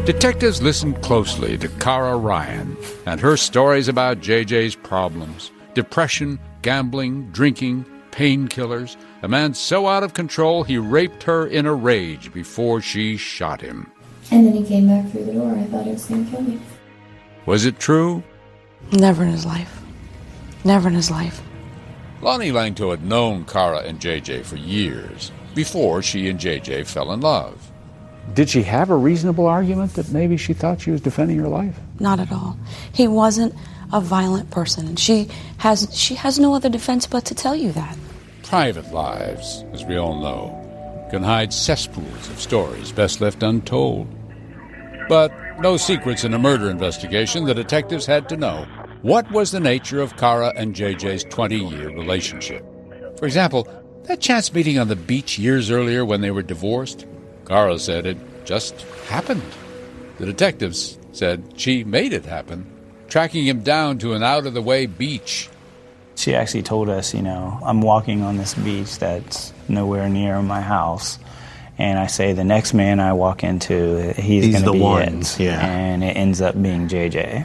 Detectives listened closely to Kara Ryan and her stories about JJ's problems: depression, gambling, drinking, painkillers, a man so out of control he raped her in a rage before she shot him. And then he came back through the door. I thought he was going to kill me. Was it true? Never in his life. Never in his life. Lonnie Langto had known Kara and JJ for years, before she and JJ fell in love. Did she have a reasonable argument that maybe she thought she was defending her life? Not at all. He wasn't a violent person, and she has no other defense but to tell you that. Private lives, as we all know, can hide cesspools of stories best left untold. But no secrets in a murder investigation. The detectives had to know what was the nature of Kara and JJ's 20-year relationship. For example, that chance meeting on the beach years earlier when they were divorced. Kara said it just happened. The detectives said she made it happen, tracking him down to an out-of-the-way beach. She actually told us, I'm walking on this beach that's nowhere near my house. And I say the next man I walk into, he's going to be one. Yeah. And it ends up being JJ.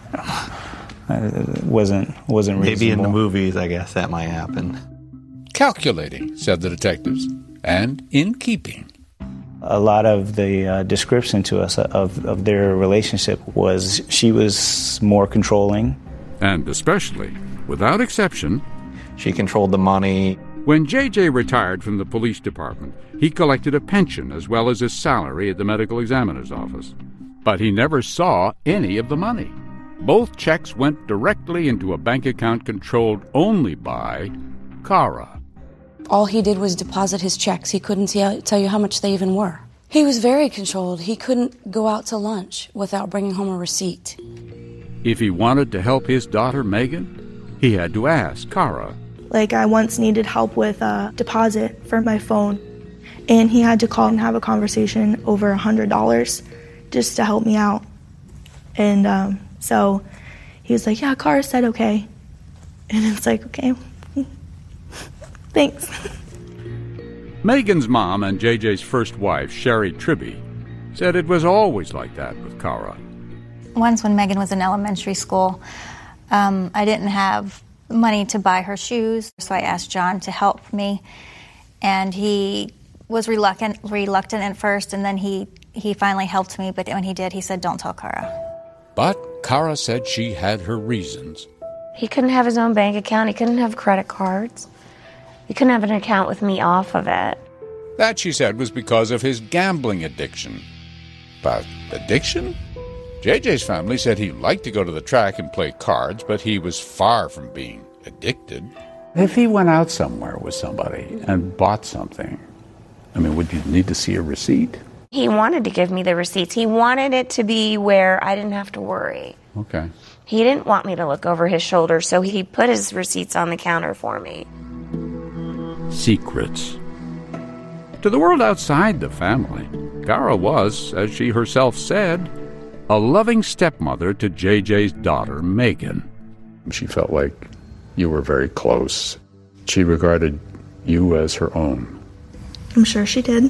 It wasn't reasonable. Maybe in the movies, I guess, that might happen. Calculating, said the detectives, and in keeping. A lot of the description to us of their relationship was she was more controlling. And especially, without exception, she controlled the money. When JJ retired from the police department, he collected a pension as well as his salary at the medical examiner's office. But he never saw any of the money. Both checks went directly into a bank account controlled only by Kara. All he did was deposit his checks. He couldn't tell you how much they even were. He was very controlled. He couldn't go out to lunch without bringing home a receipt. If he wanted to help his daughter, Megan, he had to ask Kara. I once needed help with a deposit for my phone, and he had to call and have a conversation over $100 just to help me out. And so he was like, yeah, Kara said okay. And it's like, okay, thanks. Megan's mom and JJ's first wife, Sherry Tribby, said it was always like that with Kara. Once when Megan was in elementary school, I didn't have money to buy her shoes, so I asked John to help me, and he was reluctant at first, and then he finally helped me, but when he did, he said, don't tell Kara. But Kara said she had her reasons. He couldn't have his own bank account, he couldn't have credit cards, he couldn't have an account with me off of it. That, she said, was because of his gambling addiction. But addiction? JJ's family said he liked to go to the track and play cards, but he was far from being addicted. If he went out somewhere with somebody and bought something, would you need to see a receipt? He wanted to give me the receipts. He wanted it to be where I didn't have to worry. Okay. He didn't want me to look over his shoulder, so he put his receipts on the counter for me. Secrets. To the world outside the family, Kara was, as she herself said, a loving stepmother to JJ's daughter, Megan. She felt like you were very close. She regarded you as her own. I'm sure she did.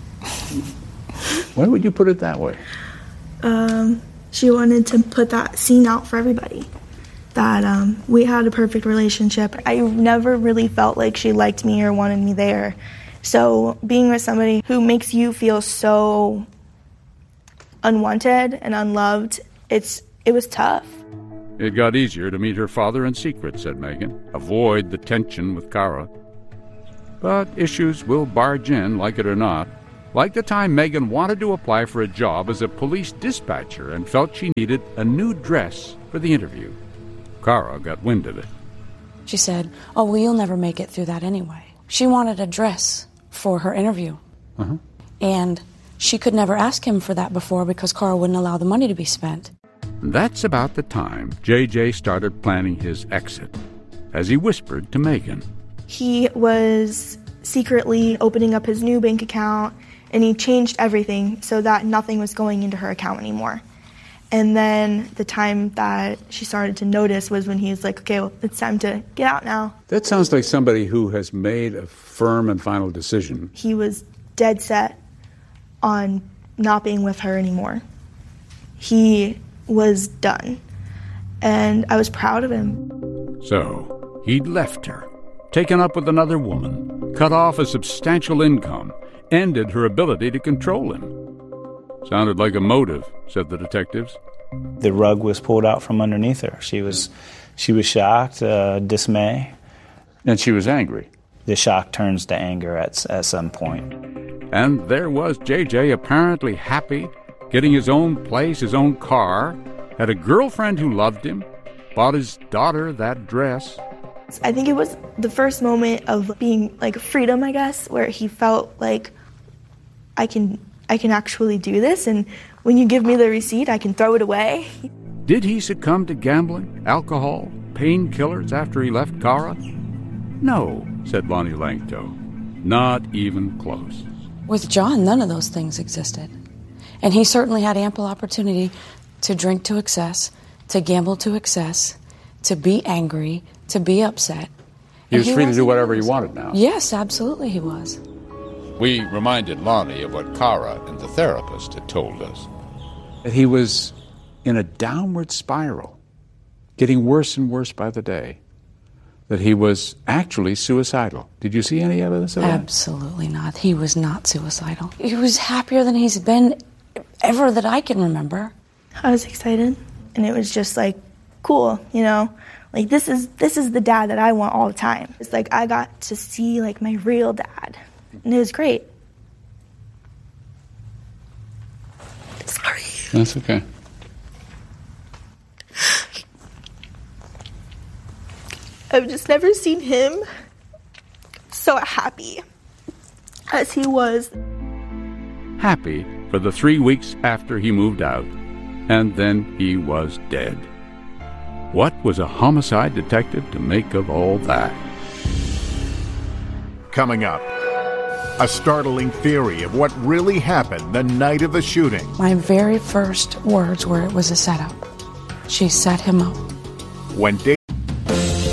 Why would you put it that way? She wanted to put that scene out for everybody, that we had a perfect relationship. I never really felt like she liked me or wanted me there. So being with somebody who makes you feel so unwanted and unloved, it was tough. It got easier to meet her father in secret, said Megan. Avoid the tension with Kara. But issues will barge in, like it or not. Like the time Megan wanted to apply for a job as a police dispatcher and felt she needed a new dress for the interview. Kara got wind of it. She said, oh, well, you'll never make it through that anyway. She wanted a dress for her interview. Uh-huh. And she could never ask him for that before because Kara wouldn't allow the money to be spent. That's about the time JJ started planning his exit, as he whispered to Megan. He was secretly opening up his new bank account, and he changed everything so that nothing was going into her account anymore. And then the time that she started to notice was when he was like, okay, well, it's time to get out now. That sounds like somebody who has made a firm and final decision. He was dead set on not being with her anymore. he was done. And I was proud of him. So, he'd left her, taken up with another woman, cut off a substantial income, ended her ability to control him. Sounded like a motive, said the detectives. The rug was pulled out from underneath her. She was shocked, dismay. And she was angry. The shock turns to anger at some point. And there was J.J. apparently happy, getting his own place, his own car, had a girlfriend who loved him, bought his daughter that dress. I think it was the first moment of being like freedom, I guess, where he felt like I can actually do this, and when you give me the receipt, I can throw it away. Did he succumb to gambling, alcohol, painkillers after he left Cara? No, said Lonnie Langto. Not even close. With John, none of those things existed. And he certainly had ample opportunity to drink to excess, to gamble to excess, to be angry, to be upset. He was free to do whatever he wanted now. Yes, absolutely he was. We reminded Lonnie of what Cara and the therapist had told us. That he was in a downward spiral, getting worse and worse by the day. That he was actually suicidal. Did you see any evidence of that? Absolutely not. He was not suicidal. He was happier than he's been ever that I can remember. I was excited, and it was just like cool, you know? Like this is the dad that I want all the time. It's like I got to see like my real dad, and it was great. Sorry. That's okay. I've just never seen him so happy as he was. Happy for the 3 weeks after he moved out, and then he was dead. What was a homicide detective to make of all that? Coming up, a startling theory of what really happened the night of the shooting. My very first words were, it was a setup. She set him up. When